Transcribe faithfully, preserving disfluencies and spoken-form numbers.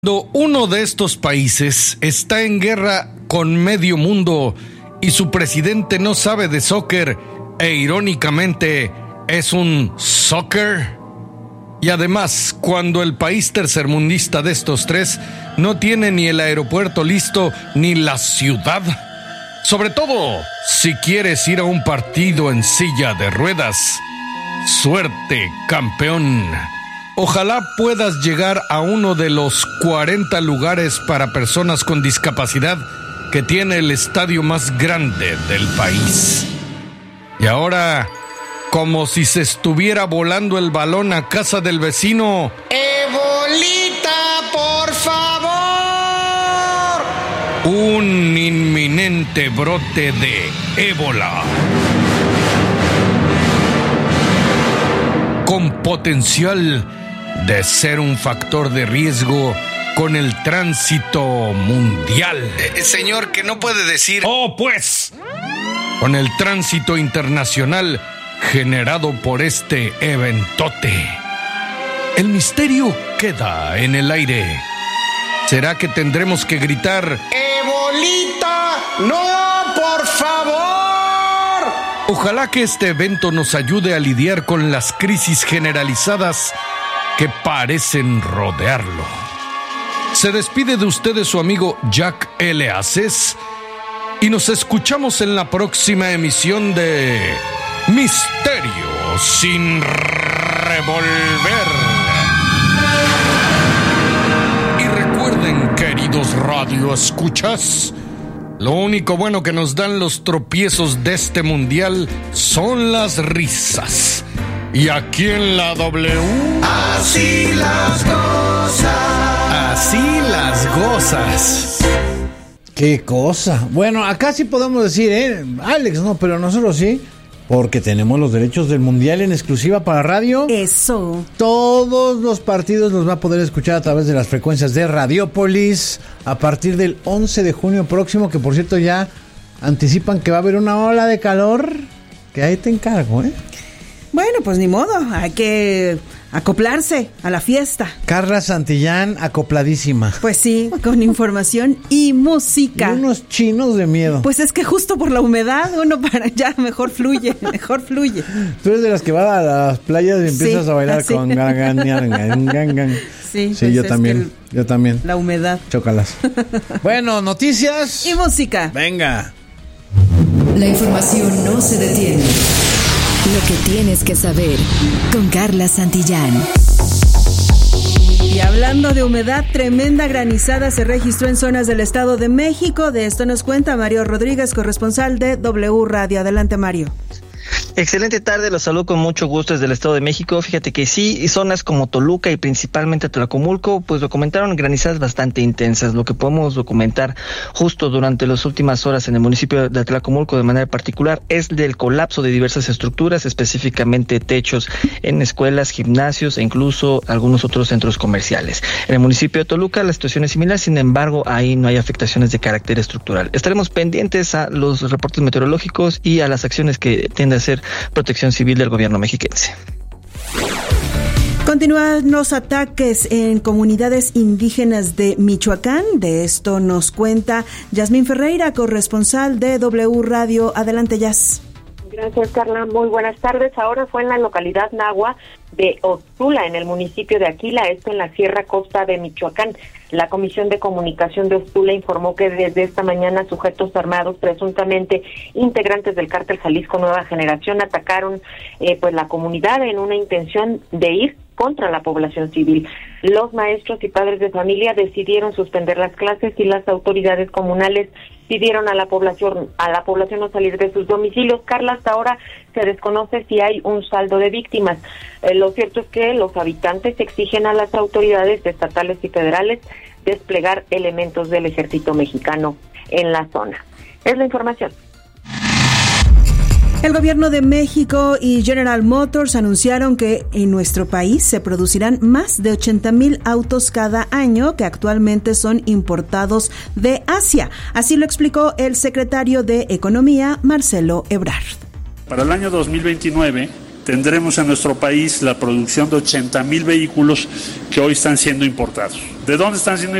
Cuando uno de estos países está en guerra con medio mundo y su presidente no sabe de soccer e irónicamente es un soccer, y además cuando el país tercermundista de estos tres no tiene ni el aeropuerto listo ni la ciudad, sobre todo si quieres ir a un partido en silla de ruedas, suerte, campeón. Ojalá puedas llegar a uno de los cuarenta lugares para personas con discapacidad que tiene el estadio más grande del país. Y ahora, como si se estuviera volando el balón a casa del vecino, ¡Ebolita, por favor! Un inminente brote de ébola, con potencial de ser un factor de riesgo con el tránsito mundial. Eh, señor, que no puede decir ¡oh, pues! Con el tránsito internacional generado por este eventote. El misterio queda en el aire. ¿Será que tendremos que gritar ¡Ebolita, no, por favor! Ojalá que este evento nos ayude a lidiar con las crisis generalizadas que parecen rodearlo. Se despide de ustedes su amigo Jack L. Aces y nos escuchamos en la próxima emisión de Misterio sin Revolver. Y recuerden, queridos radioescuchas, lo único bueno que nos dan los tropiezos de este mundial son las risas. Y aquí en la W, así las cosas. Así las gozas. Qué cosa. Bueno, acá sí podemos decir, ¿eh? Alex, no, pero nosotros sí, porque tenemos los derechos del mundial en exclusiva para radio. Eso. Todos los partidos los va a poder escuchar a través de las frecuencias de Radiopolis a partir del once de junio próximo, que por cierto ya anticipan que va a haber una ola de calor, que ahí te encargo, ¿eh? Bueno, pues ni modo, hay que acoplarse a la fiesta. Carla Santillán, acopladísima. Pues sí, con información y música. Y unos chinos de miedo. Pues es que justo por la humedad uno para allá mejor fluye, mejor fluye. Tú eres de las que va a las playas y empiezas sí, a bailar así. Con gan, gan, gan, gan, gan, gan. Sí, sí, pues yo también, el, yo también. La humedad. Chócalas. Bueno, noticias. Y música. Venga. La información no se detiene. Lo que tienes que saber con Carla Santillán. Y hablando de humedad, tremenda granizada se registró en zonas del Estado de México. De esto nos cuenta Mario Rodríguez, corresponsal de W Radio. Adelante, Mario. Excelente tarde, los saludo con mucho gusto desde el Estado de México. Fíjate que sí, zonas como Toluca y principalmente Tlacomulco, pues documentaron granizadas bastante intensas. Lo que podemos documentar justo durante las últimas horas en el municipio de Tlacomulco de manera particular es del colapso de diversas estructuras, específicamente techos en escuelas, gimnasios e incluso algunos otros centros comerciales. En el municipio de Toluca la situación es similar, sin embargo ahí no hay afectaciones de carácter estructural. Estaremos pendientes a los reportes meteorológicos y a las acciones que tiende a hacer Protección Civil del gobierno mexiquense. Continúan los ataques en comunidades indígenas de Michoacán. De esto nos cuenta Yasmín Ferreira, corresponsal de W Radio. Adelante, Yas. Gracias, Carla. Muy buenas tardes. Ahora fue en la localidad nahua de Ostula, en el municipio de Aquila, esto en la Sierra Costa de Michoacán. La Comisión de Comunicación de Ostula informó que desde esta mañana sujetos armados, presuntamente integrantes del cártel Jalisco Nueva Generación, atacaron eh, pues la comunidad en una intención de ir contra la población civil. Los maestros y padres de familia decidieron suspender las clases y las autoridades comunales pidieron a la población a la población no salir de sus domicilios. Carla, hasta ahora se desconoce si hay un saldo de víctimas. Eh, lo cierto es que los habitantes exigen a las autoridades estatales y federales desplegar elementos del ejército mexicano en la zona. Es la información. El gobierno de México y General Motors anunciaron que en nuestro país se producirán más de ochenta mil autos cada año que actualmente son importados de Asia. Así lo explicó el secretario de Economía, Marcelo Ebrard. Para el año dos mil veintinueve tendremos en nuestro país la producción de ochenta mil vehículos que hoy están siendo importados. ¿De dónde están siendo importados?